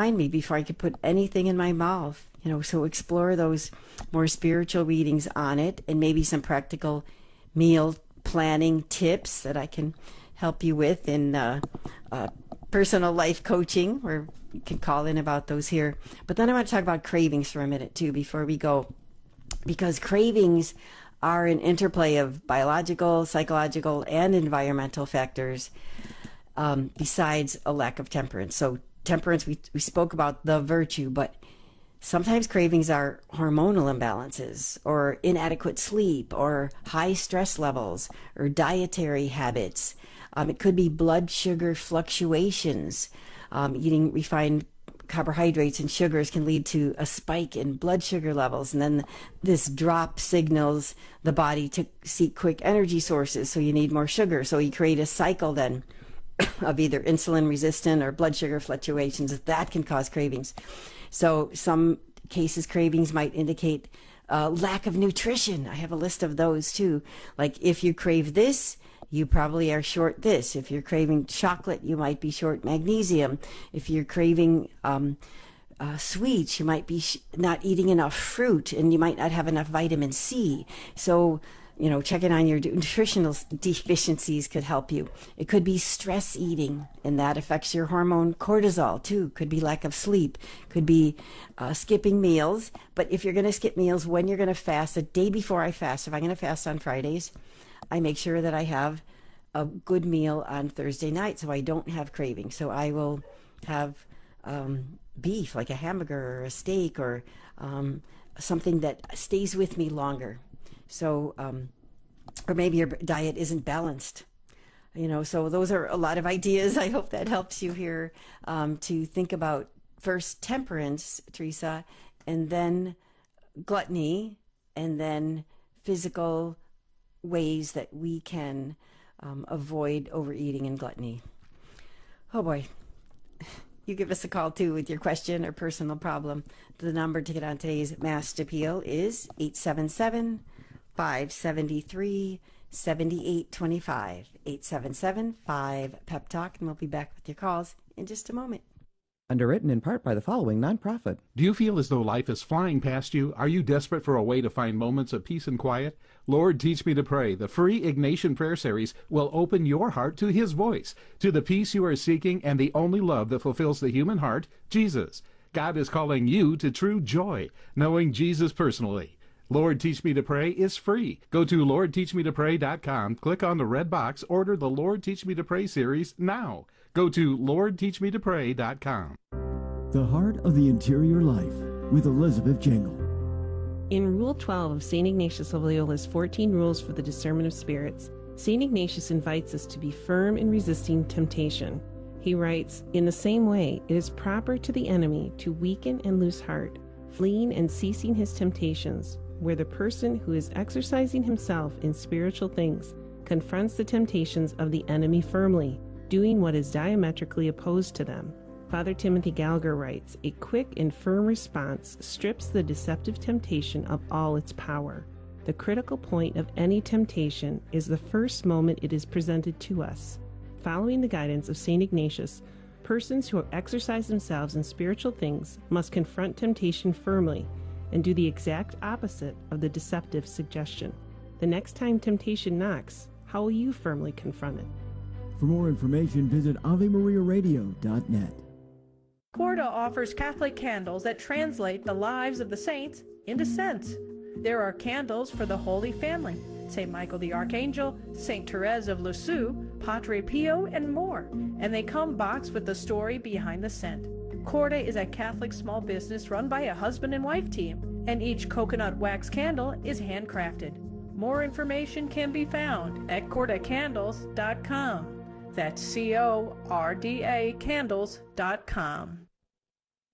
remind me before I could put anything in my mouth. So explore those more spiritual readings on it, and maybe some practical meal planning tips that I can help you with in personal life coaching, or you can call in about those here. But then I want to talk about cravings for a minute too before we go, because cravings are an interplay of biological, psychological, and environmental factors, besides a lack of temperance. So temperance, we spoke about the virtue, but sometimes cravings are hormonal imbalances, or inadequate sleep, or high stress levels, or dietary habits. It could be blood sugar fluctuations. Eating refined carbohydrates and sugars can lead to a spike in blood sugar levels, and then this drop signals the body to seek quick energy sources, so you need more sugar. So you create a cycle then of either insulin resistant or blood sugar fluctuations that can cause cravings. So some cases, cravings might indicate lack of nutrition. I have a list of those too. Like if you crave this, you probably are short this. If you're craving chocolate, you might be short magnesium. If you're craving sweets, you might be not eating enough fruit, and you might not have enough vitamin C. So, checking on your nutritional deficiencies could help you. It could be stress eating, and that affects your hormone cortisol too. Could be lack of sleep. Could be skipping meals. But if you're going to skip meals, when you're going to fast, the day before I fast, if I'm going to fast on Fridays, I make sure that I have a good meal on Thursday night so I don't have cravings. So I will have beef, like a hamburger or a steak, or something that stays with me longer. So, or maybe your diet isn't balanced. So those are a lot of ideas. I hope that helps you here to think about first temperance, Teresa, and then gluttony, and then physical ways that we can avoid overeating and gluttony. Oh boy. You give us a call too with your question or personal problem. The number to get on today's Masked Appeal is 877-573-7825. 877-5-PEP-TALK, and we'll be back with your calls in just a moment. Underwritten in part by the following nonprofit. Do you feel as though life is flying past you? Are you desperate for a way to find moments of peace and quiet? Lord, Teach Me to Pray, the free Ignatian Prayer Series, will open your heart to His voice, to the peace you are seeking, and the only love that fulfills the human heart, Jesus. God is calling you to true joy, knowing Jesus personally. Lord, Teach Me to Pray is free. Go to LordTeachMeToPray.com, click on the red box, order the Lord, Teach Me to Pray series now. Go to LordTeachMeToPray.com. The Heart of the Interior Life with Elizabeth Jingle. In Rule 12 of St. Ignatius of Loyola's 14 Rules for the Discernment of Spirits, St. Ignatius invites us to be firm in resisting temptation. He writes, "In the same way, it is proper to the enemy to weaken and lose heart, fleeing and ceasing his temptations, where the person who is exercising himself in spiritual things confronts the temptations of the enemy firmly, doing what is diametrically opposed to them." Father Timothy Gallagher writes, "A quick and firm response strips the deceptive temptation of all its power. The critical point of any temptation is the first moment it is presented to us. Following the guidance of St. Ignatius, persons who exercise themselves in spiritual things must confront temptation firmly and do the exact opposite of the deceptive suggestion. The next time temptation knocks, how will you firmly confront it?" For more information, visit AveMariaRadio.net. Corda offers Catholic candles that translate the lives of the saints into scents. There are candles for the Holy Family, St. Michael the Archangel, St. Therese of Lisieux, Padre Pio, and more. And they come boxed with the story behind the scent. Corda is a Catholic small business run by a husband and wife team, and each coconut wax candle is handcrafted. More information can be found at cordacandles.com. That's CORDA candles.com.